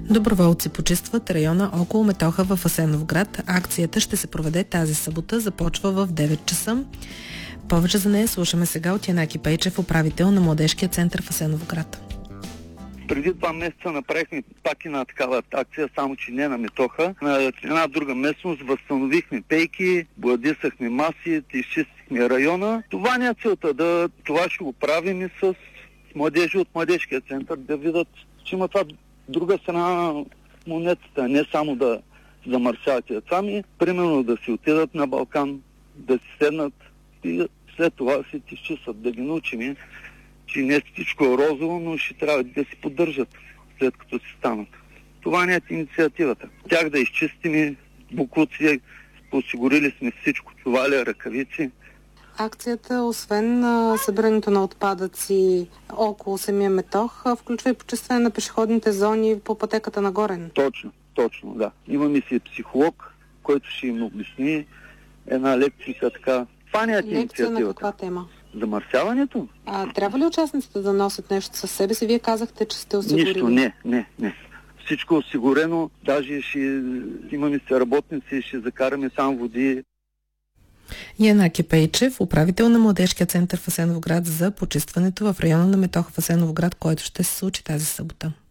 Доброволци почистват района около Метоха в Асеновград. Акцията ще се проведе тази събота, започва в 9 часа. Повече за нея слушаме сега от Янаки Пейчев, управител на Младежкия център в Асеновград. Преди 2 месеца направихме пак една такава акция, само че не на Метоха. На една друга местност възстановихме пейки, бладисахме маси, изчистихме района. Това не е целта. Това ще го правим и с младежи от Младежкия център, да видят, че има това друга страна на монетата. Не само да замърсяват деца ми, примерно да си отидат на Балкан, да си седнат и след това да си изчистват, да ги научим, че не всичко е розово, но ще трябва да си поддържат след като си станат. Това не е инициативата. Тях да изчистим, буклуци, осигурили сме всичко, товали, ръкавици. Акцията, освен събирането на отпадъци около самия Метох, включва и почистване на пешеходните зони по пътеката на Горен. Точно, да. Имаме си психолог, който ще им обясни една лекция така. Това не е инициативата. Лекция на каква тема? Замърсяването. Трябва ли участниците да носят нещо със себе си? Вие казахте, че сте осигурили. Нищо, не. Всичко е осигурено, даже имаме си работници, ще закараме там води. Янаки Пейчев, управител на Младежкия център в Асеновград за почистването в района на Метоха в Асеновград, който ще се случи тази събота.